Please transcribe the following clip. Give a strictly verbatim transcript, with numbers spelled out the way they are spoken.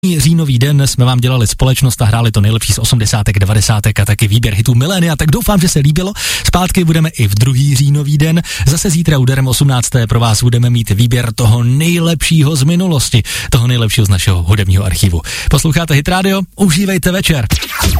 Říjnový den jsme vám dělali společnost a hráli to nejlepší z osmdesátek, devadesátek a taky výběr hitů milénia, tak doufám, že se líbilo. Zpátky budeme i v druhý říjnový den. Zase zítra úderem osmnáctého pro vás budeme mít výběr toho nejlepšího z minulosti, toho nejlepšího z našeho hudebního archivu. Posloucháte Hit Radio? Užívejte večer.